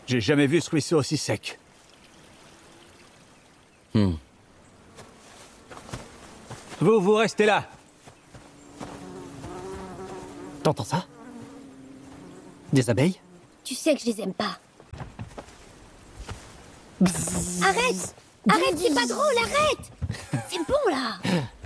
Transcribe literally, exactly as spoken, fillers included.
J'ai jamais vu ce ruisseau aussi sec. Hmm. Vous, vous restez là. T'entends ça? Des abeilles? Tu sais que je les aime pas. Arrête! Arrête, c'est pas drôle, arrête! C'est bon là!